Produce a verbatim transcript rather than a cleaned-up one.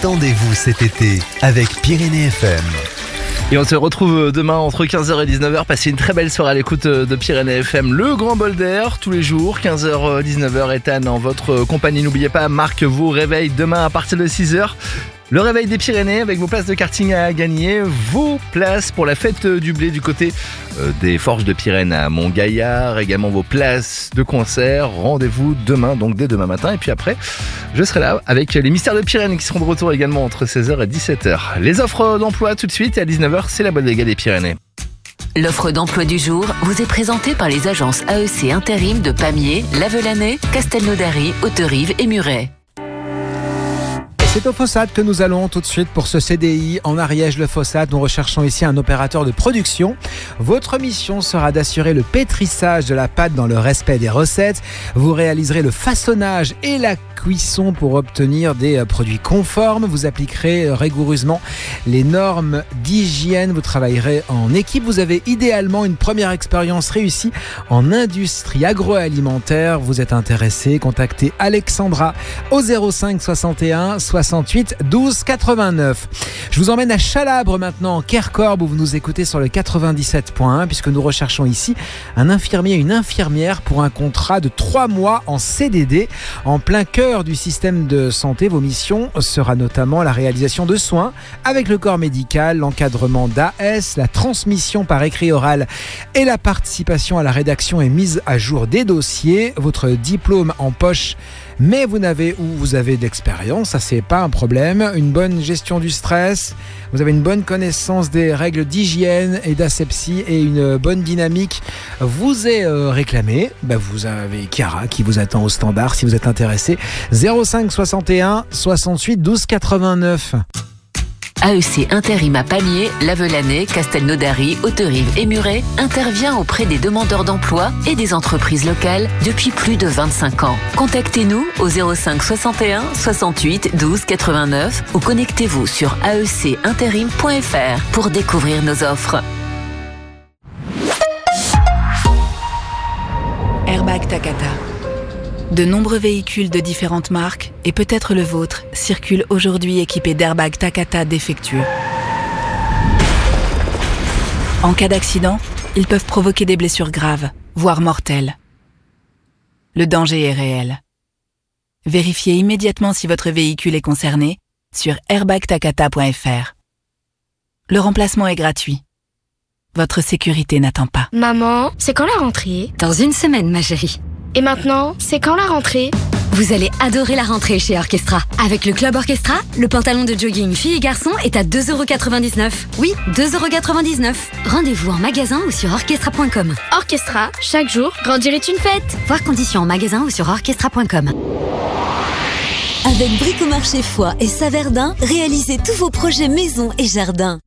Détendez-vous cet été avec Pyrénées F M. Et on se retrouve demain entre quinze heures et dix-neuf heures. Passez une très belle soirée à l'écoute de Pyrénées F M. Le grand bol d'air, tous les jours, quinze heures dix-neuf heures. Ethan en votre compagnie. N'oubliez pas, Marc vous réveille demain à partir de six heures. Le réveil des Pyrénées avec vos places de karting à gagner. Vos places pour la fête du blé du côté des Forges de Pyrénées à Montgaillard. Également vos places de concert. Rendez-vous demain, donc dès demain matin. Et puis après, je serai là avec les Mystères de Pyrénées qui seront de retour également entre seize heures et dix-sept heures. Les offres d'emploi tout de suite et à dix-neuf heures, c'est la bonne dégâts des Pyrénées. L'offre d'emploi du jour vous est présentée par les agences A E C Intérim de Pamiers, Lavelanet, Castelnaudary, Haute-Rive et Muret. C'est au Fossat que nous allons tout de suite pour ce C D I en Ariège-le-Fossat. Nous recherchons ici un opérateur de production. Votre mission sera d'assurer le pétrissage de la pâte dans le respect des recettes. Vous réaliserez le façonnage et la cuisson pour obtenir des produits conformes. Vous appliquerez rigoureusement les normes d'hygiène. Vous travaillerez en équipe. Vous avez idéalement une première expérience réussie en industrie agroalimentaire. Vous êtes intéressé, contactez Alexandra au zéro cinq soixante et un soixante-huit douze quatre-vingt-neuf. Je vous emmène à Chalabre maintenant, en Quercorbe, où vous nous écoutez sur le quatre-vingt-dix-sept point un, puisque nous recherchons ici un infirmier et une infirmière pour un contrat de trois mois en C D D, en plein cœur du système de santé. Vos missions sera notamment la réalisation de soins avec le corps médical, l'encadrement d'A S, la transmission par écrit oral et la participation à la rédaction et mise à jour des dossiers. Votre diplôme en poche, mais vous n'avez ou vous avez d'expérience, ça c'est pas un problème. Une bonne gestion du stress, vous avez une bonne connaissance des règles d'hygiène et d'asepsie et une bonne dynamique vous est euh, réclamée. Bah, vous avez Chiara qui vous attend au standard si vous êtes intéressé. zéro cinq soixante et un soixante-huit douze quatre-vingt-neuf. A E C Intérim à Pamiers, Lavelanet, Castelnaudary, Haute-Rive et Muret intervient auprès des demandeurs d'emploi et des entreprises locales depuis plus de vingt-cinq ans. Contactez-nous au zéro cinq soixante et un soixante-huit douze quatre-vingt-neuf ou connectez-vous sur a e c intérim point f r pour découvrir nos offres. Airbag Takata. De nombreux véhicules de différentes marques, et peut-être le vôtre, circulent aujourd'hui équipés d'airbags Takata défectueux. En cas d'accident, ils peuvent provoquer des blessures graves, voire mortelles. Le danger est réel. Vérifiez immédiatement si votre véhicule est concerné sur airbag takata point f r. Le remplacement est gratuit. Votre sécurité n'attend pas. Maman, c'est quand la rentrée ? Dans une semaine, ma chérie. Et maintenant, c'est quand la rentrée ? Vous allez adorer la rentrée chez Orchestra. Avec le Club Orchestra, le pantalon de jogging filles et garçons est à deux euros quatre-vingt-dix-neuf. Oui, deux euros quatre-vingt-dix-neuf. Rendez-vous en magasin ou sur orchestra point com. Orchestra, chaque jour, grandir est une fête. Voir conditions en magasin ou sur orchestra point com. Avec Bricomarché Foix et Saverdin, réalisez tous vos projets maison et jardin.